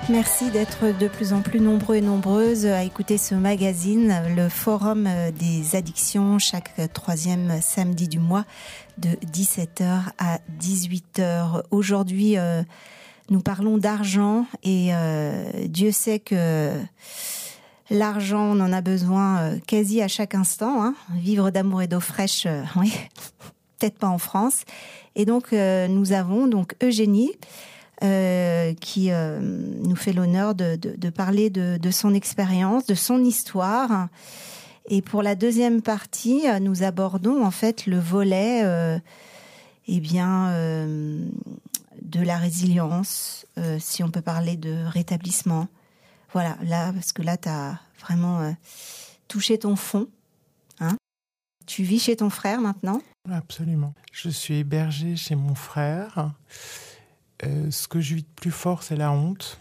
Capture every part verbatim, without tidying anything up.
Merci d'être de plus en plus nombreux et nombreuses à écouter ce magazine, le Forum des addictions, chaque troisième samedi du mois de dix-sept heures à dix-huit heures. Aujourd'hui, euh, nous parlons d'argent et euh, Dieu sait que l'argent, on en a besoin euh, quasi à chaque instant. Hein. Vivre d'amour et d'eau fraîche, euh, oui, peut-être pas en France. Et donc, euh, nous avons donc Eugénie, Euh, qui euh, nous fait l'honneur de, de, de parler de, de son expérience, de son histoire. Et pour la deuxième partie, nous abordons en fait le volet euh, eh bien, euh, de la résilience, euh, si on peut parler de rétablissement. Voilà, là, parce que là, tu as vraiment euh, touché ton fond. Hein. Tu vis chez ton frère maintenant ? Absolument. Je suis hébergée chez mon frère. Euh, ce que je vis de plus fort, c'est la honte.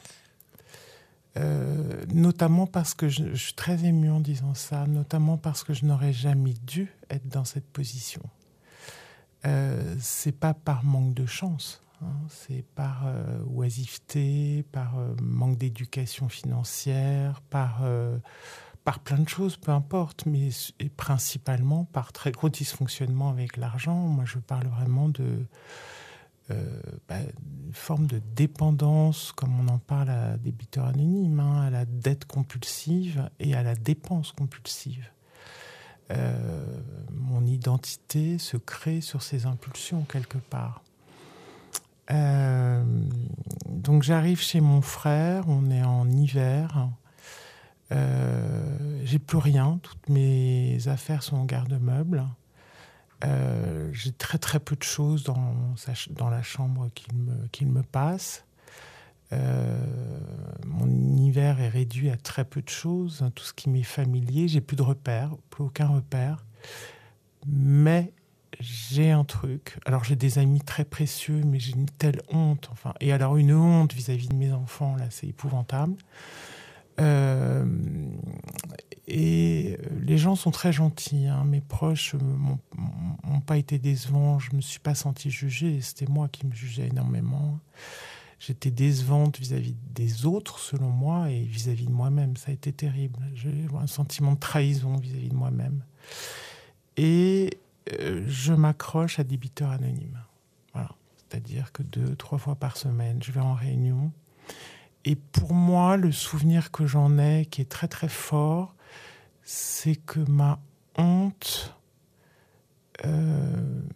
Euh, notamment parce que je, je suis très émue en disant ça, notamment parce que je n'aurais jamais dû être dans cette position. Euh, c'est pas par manque de chance, hein, c'est par euh, oisiveté, par euh, manque d'éducation financière, par, euh, par plein de choses, peu importe, mais et principalement par très gros dysfonctionnement avec l'argent. Moi, je parle vraiment de Euh, bah, une forme de dépendance, comme on en parle à débiteur anonyme, hein, à la dette compulsive et à la dépense compulsive. Euh, mon identité se crée sur ces impulsions quelque part. Euh, donc j'arrive chez mon frère, on est en hiver. Euh, j'ai plus rien, toutes mes affaires sont en garde-meuble. Euh, j'ai très très peu de choses dans, sa, dans la chambre qu'il me, qu'il me passe. Euh, mon univers est réduit à très peu de choses, hein, tout ce qui m'est familier. J'ai plus de repères, plus aucun repère. Mais j'ai un truc. Alors j'ai des amis très précieux, mais j'ai une telle honte. Enfin, et alors une honte vis-à-vis de mes enfants, là, c'est épouvantable. Euh, et les gens sont très gentils, hein. Mes proches m'ont, m'ont pas été décevants, je me suis pas sentie jugée, c'était moi qui me jugeais énormément. J'étais décevante vis-à-vis des autres, selon moi, et vis-à-vis de moi-même. Ça a été terrible. J'ai eu un sentiment de trahison vis-à-vis de moi-même. Et euh, je m'accroche à débiteur anonyme. Voilà. C'est-à-dire que deux, trois fois par semaine, je vais en réunion. Et pour moi, le souvenir que j'en ai, qui est très très fort, c'est que ma honte, euh,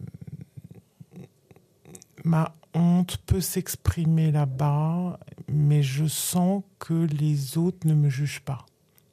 ma honte peut s'exprimer là-bas, mais je sens que les autres ne me jugent pas.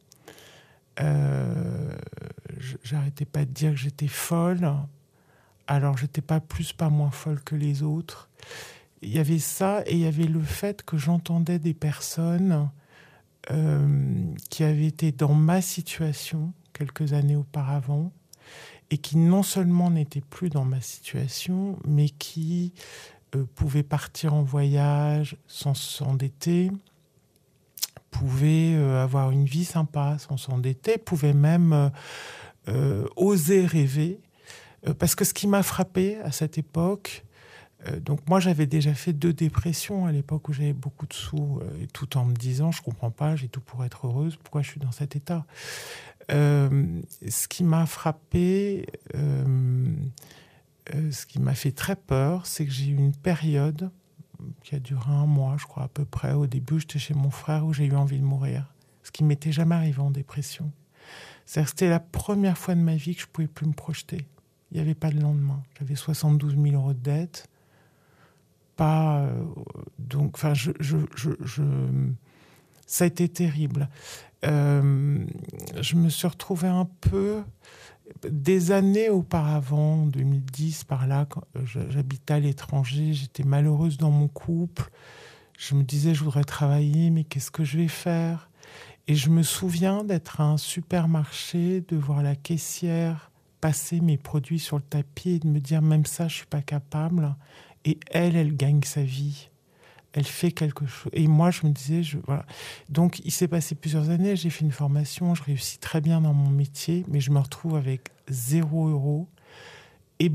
Euh, j'arrêtais pas de dire que j'étais folle, alors j'étais pas plus, pas moins folle que les autres. Il y avait ça, et il y avait le fait que j'entendais des personnes euh, qui avaient été dans ma situation quelques années auparavant et qui non seulement n'étaient plus dans ma situation, mais qui euh, pouvaient partir en voyage sans s'endetter, pouvaient euh, avoir une vie sympa sans s'endetter, pouvaient même euh, euh, oser rêver. Euh, parce que ce qui m'a frappé à cette époque, Euh, donc moi j'avais déjà fait deux dépressions à l'époque où j'avais beaucoup de sous, euh, et tout en me disant je comprends pas, j'ai tout pour être heureuse, pourquoi je suis dans cet état. Euh, ce qui m'a frappé, euh, euh, ce qui m'a fait très peur, c'est que j'ai eu une période qui a duré un mois, je crois à peu près. Au début j'étais chez mon frère où j'ai eu envie de mourir, ce qui m'était jamais arrivé en dépression. C'est-à-dire que c'était la première fois de ma vie que je pouvais plus me projeter. Il n'y avait pas de lendemain. J'avais soixante-douze mille euros de dette. Pas, euh, donc, enfin, je, je, je, je, ça a été terrible. Euh, je me suis retrouvée un peu des années auparavant, deux mille dix par là, quand j'habitais à l'étranger, j'étais malheureuse dans mon couple. Je me disais, je voudrais travailler, mais qu'est-ce que je vais faire ? Et je me souviens d'être à un supermarché, de voir la caissière passer mes produits sur le tapis et de me dire, même ça, je suis pas capable. Et elle, elle gagne sa vie. Elle fait quelque chose. Et moi, je me disais, je, voilà. Donc, il s'est passé plusieurs années. J'ai fait une formation. Je réussis très bien dans mon métier. Mais je me retrouve avec zéro euro,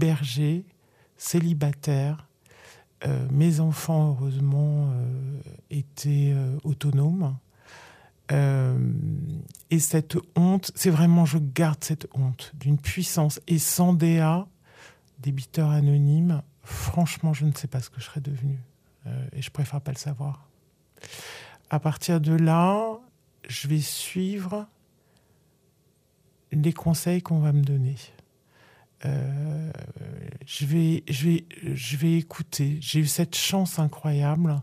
hébergée, célibataire. Euh, mes enfants, heureusement, euh, été euh, autonome. Euh, et cette honte, c'est vraiment, je garde cette honte d'une puissance. Et sans D A, débiteur anonyme, franchement, je ne sais pas ce que je serais devenue. Euh, et je préfère pas le savoir. À partir de là, je vais suivre les conseils qu'on va me donner. Euh, je vais, je vais, je vais écouter. J'ai eu cette chance incroyable.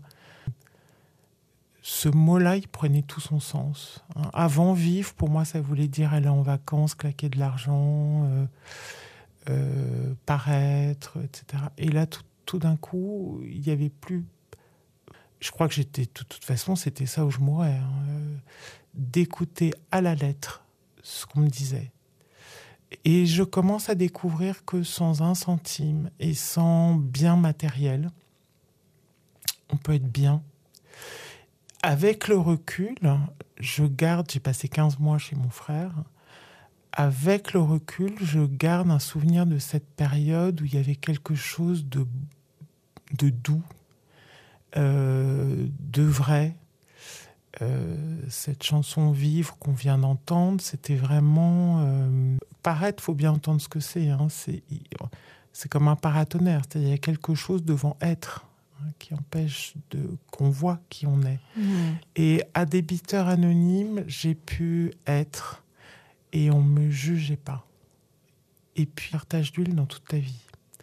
Ce mot-là, il prenait tout son sens. Hein. Avant, vivre, pour moi, ça voulait dire aller en vacances, claquer de l'argent, euh, euh, paraître, et cetera. Et là, tout, tout d'un coup, il n'y avait plus... Je crois que j'étais... De toute façon, c'était ça où je mourais. Hein. Euh, d'écouter à la lettre ce qu'on me disait. Et je commence à découvrir que sans un centime et sans bien matériel, on peut être bien. Avec le recul, je garde, j'ai passé quinze mois chez mon frère, avec le recul, je garde un souvenir de cette période où il y avait quelque chose de, de doux, euh, de vrai. Euh, cette chanson Vivre qu'on vient d'entendre, c'était vraiment... Euh, paraître, il faut bien entendre ce que c'est. Hein, c'est, c'est comme un paratonnerre, c'est-à-dire il y a quelque chose devant être hein, qui empêche de, qu'on voit qui on est. Mmh. Et à débiteur anonyme, j'ai pu être et on ne me jugeait pas. Et puis, partage d'huile dans toute ta vie.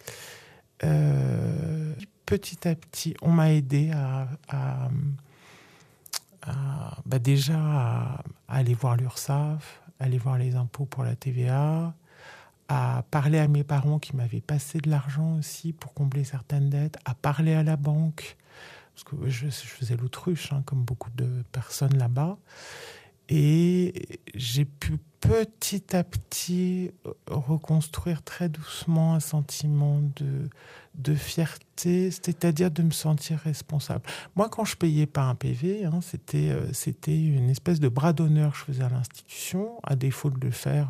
Euh, petit à petit, on m'a aidé à... à À, bah déjà à, à aller voir l'URSSAF, à aller voir les impôts pour la T V A, à parler à mes parents qui m'avaient passé de l'argent aussi pour combler certaines dettes, à parler à la banque, parce que je, je faisais l'autruche, hein, comme beaucoup de personnes là-bas. Et j'ai pu petit à petit reconstruire très doucement un sentiment de, de fierté, c'est-à-dire de me sentir responsable. Moi, quand je payais pas un P V, hein, c'était, euh, c'était une espèce de bras d'honneur que je faisais à l'institution, à défaut de le faire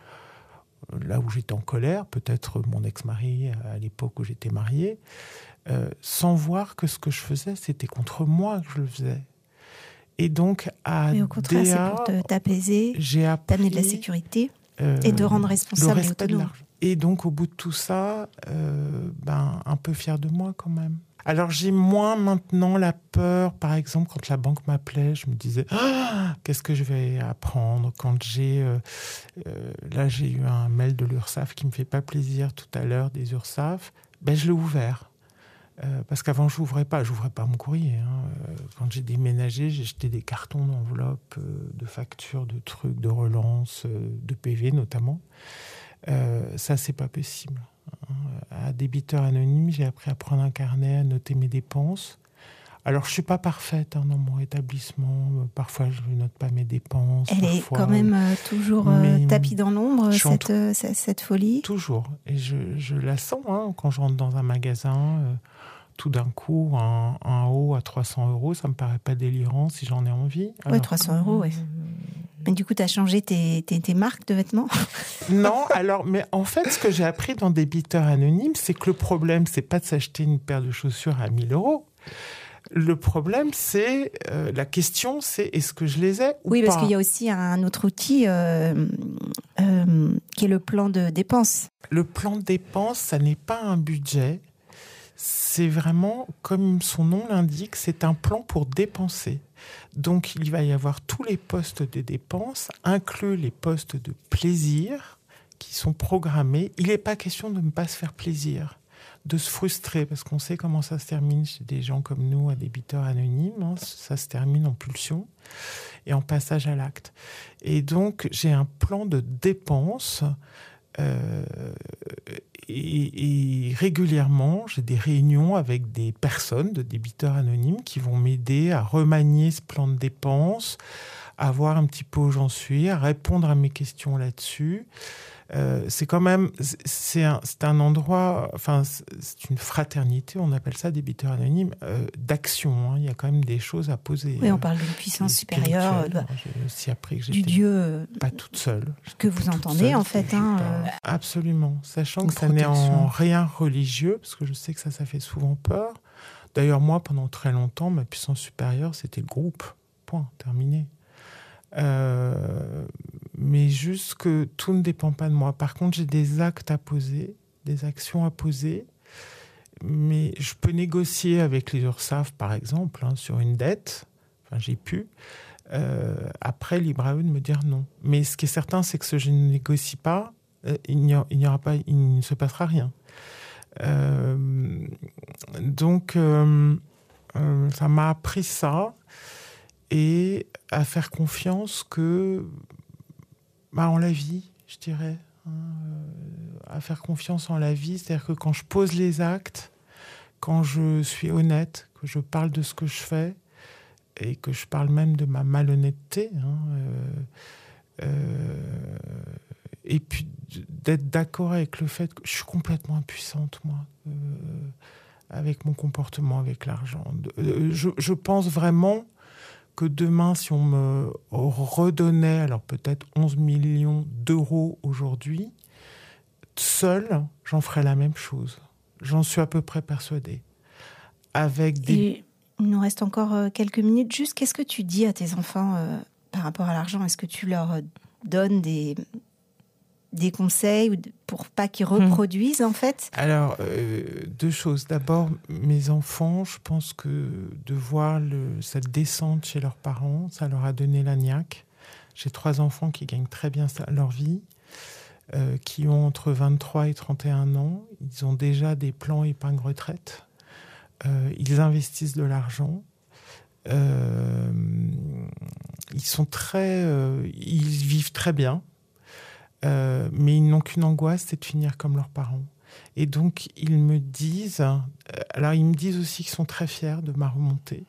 euh, là où j'étais en colère, peut-être mon ex-mari à l'époque où j'étais mariée, euh, sans voir que ce que je faisais, c'était contre moi que je le faisais. Et donc, à Mais au contraire, D A, c'est pour te, t'apaiser, j'ai appris, t'amener de la sécurité euh, et de rendre responsable et autonome. Et donc, au bout de tout ça, euh, ben, un peu fière de moi quand même. Alors, j'ai moins maintenant la peur. Par exemple, quand la banque m'appelait, je me disais ah, « Qu'est-ce que je vais apprendre ?» Quand j'ai... Euh, euh, là, j'ai eu un mail de l'URSSAF qui ne me fait pas plaisir tout à l'heure, des URSSAF. Ben, je l'ai ouvert. Euh, parce qu'avant, je n'ouvrais pas, j'ouvrais pas mon courrier. Hein. Euh, quand j'ai déménagé, j'ai jeté des cartons d'enveloppes, euh, de factures, de trucs, de relance, euh, de P V notamment. Euh, ça, c'est pas possible. Hein. À débiteur anonyme, j'ai appris à prendre un carnet, à noter mes dépenses. Alors, je suis pas parfaite hein, dans mon établissement. Euh, parfois, je ne note pas mes dépenses. Elle parfois, est quand même euh, toujours euh, tapie dans l'ombre, cette, euh, cette folie. Toujours. Et je, je la sens hein, quand je rentre dans un magasin. Euh, tout d'un coup, un, un haut à trois cents euros, ça me paraît pas délirant si j'en ai envie. Oui, trois cents euros, oui. Mais du coup, tu as changé tes, tes, tes marques de vêtements ? Non, alors, mais en fait, ce que j'ai appris dans Débiteur Anonyme, c'est que le problème, c'est pas de s'acheter une paire de chaussures à mille euros. Le problème, c'est... Euh, la question, c'est est-ce que je les ai ou oui, pas ? parce qu'il y a aussi un autre outil euh, euh, qui est le plan de dépenses. Le plan de dépenses, ça n'est pas un budget. C'est vraiment, comme son nom l'indique, c'est un plan pour dépenser. Donc, il va y avoir tous les postes de dépenses, inclus les postes de plaisir qui sont programmés. Il n'est pas question de ne pas se faire plaisir, de se frustrer, parce qu'on sait comment ça se termine chez des gens comme nous, à débiteurs anonymes. Hein, ça se termine en pulsion et en passage à l'acte. Et donc, j'ai un plan de dépenses euh, Et, et régulièrement, j'ai des réunions avec des personnes de débiteurs anonymes qui vont m'aider à remanier ce plan de dépenses, à voir un petit peu où j'en suis, à répondre à mes questions là-dessus. Euh, c'est quand même, c'est un, c'est un endroit, enfin, c'est une fraternité, on appelle ça débiteur anonyme, euh, d'action. Hein. Il y a quand même des choses à poser. Oui, on parle d'une puissance supérieure, de, j'ai aussi appris que du Dieu, pas toute seule. Que vous entendez seule, en fait. Hein, euh... Absolument, sachant que ça n'est en rien religieux, parce que je sais que ça, ça fait souvent peur. D'ailleurs, moi, pendant très longtemps, ma puissance supérieure, c'était le groupe. Point, terminé. Euh, mais juste que tout ne dépend pas de moi. Par contre, j'ai des actes à poser, des actions à poser, mais je peux négocier avec les URSSAF, par exemple, hein, sur une dette. Enfin, j'ai pu. Euh, après, libre à eux de me dire non. Mais ce qui est certain, c'est que si je ne négocie pas, euh, il n'y a, il n'y aura pas, il ne se passera rien. Euh, donc, euh, euh, ça m'a appris ça. Et à faire confiance que, bah, en la vie, je dirais, hein, euh, à faire confiance en la vie, c'est-à-dire que quand je pose les actes, quand je suis honnête, que je parle de ce que je fais, et que je parle même de ma malhonnêteté, hein, euh, euh, et puis d'être d'accord avec le fait que je suis complètement impuissante, moi, euh, avec mon comportement, avec l'argent. Euh, je, je pense vraiment que demain, si on me redonnait, alors peut-être onze millions d'euros aujourd'hui, seul, j'en ferais la même chose. J'en suis à peu près persuadée. Avec des... Et il nous reste encore quelques minutes. Juste, qu'est-ce que tu dis à tes enfants euh, par rapport à l'argent ? Est-ce que tu leur donnes des, des conseils pour pas qu'ils reproduisent, mmh. en fait ? Alors, euh, deux choses. D'abord, mes enfants, je pense que de voir le, cette descente chez leurs parents, ça leur a donné la niaque. J'ai trois enfants qui gagnent très bien leur vie, euh, qui ont entre vingt-trois et trente et un ans. Ils ont déjà des plans épargne retraite. Euh, ils investissent de l'argent. Euh, ils sont très... Euh, ils vivent très bien. Euh, mais ils n'ont qu'une angoisse, c'est de finir comme leurs parents. Et donc, ils me disent... Euh, alors, ils me disent aussi qu'ils sont très fiers de ma remontée.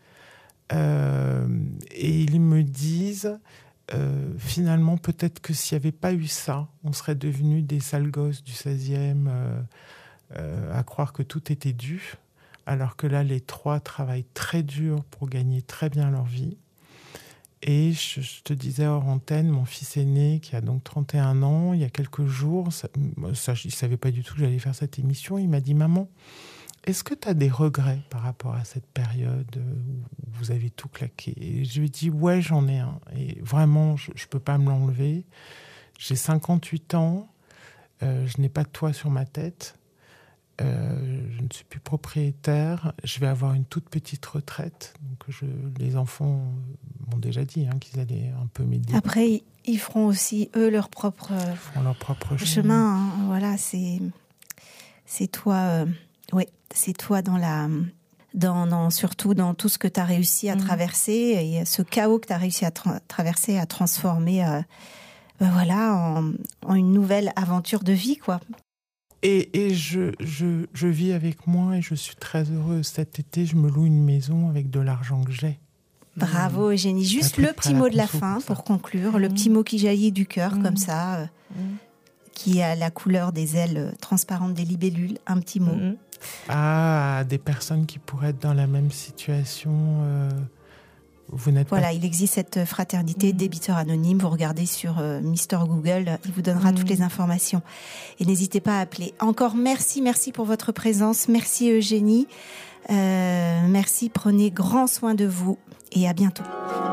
Euh, et ils me disent... Euh, finalement, peut-être que s'il n'y avait pas eu ça, on serait devenus des sales gosses du seizième, euh, euh, à croire que tout était dû. Alors que là, les trois travaillent très dur pour gagner très bien leur vie. Et je, je te disais hors antenne, mon fils aîné, qui a donc trente et un ans, il y a quelques jours, ça, ça, il ne savait pas du tout que j'allais faire cette émission, il m'a dit « Maman, est-ce que tu as des regrets par rapport à cette période où vous avez tout claqué ?» Et je lui ai dit « Ouais, j'en ai un. Et vraiment, je ne peux pas me l'enlever. J'ai cinquante-huit ans, euh, je n'ai pas de toit sur ma tête. Euh, je ne suis plus propriétaire, je vais avoir une toute petite retraite. Donc je, les enfants m'ont déjà dit hein, qu'ils allaient un peu m'aider. Après, ils feront aussi, eux, leur propre, ils feront leur propre chemin. chemin hein. Voilà, c'est, c'est toi, euh, ouais, c'est toi dans la, dans, dans, surtout dans tout ce que tu as réussi à mmh. traverser et ce chaos que tu as réussi à tra- traverser, à transformer euh, ben voilà, en, en une nouvelle aventure de vie, quoi. Et, et je, je, je vis avec moi et je suis très heureuse. Cet été, je me loue une maison avec de l'argent que j'ai. Bravo Eugénie. Juste le petit mot de la fin pour, pour conclure. Mmh. Le petit mot qui jaillit du cœur mmh. comme ça, euh, mmh. qui a la couleur des ailes transparentes des libellules. Un petit mot. Mmh. Ah, des personnes qui pourraient être dans la même situation... Euh... Vous n'êtes voilà, pas... il existe cette fraternité mmh. débiteurs anonymes. Vous regardez sur euh, Mister Google, il vous donnera mmh. toutes les informations. Et n'hésitez pas à appeler. Encore merci, merci pour votre présence. Merci Eugénie. Euh, merci, prenez grand soin de vous et à bientôt.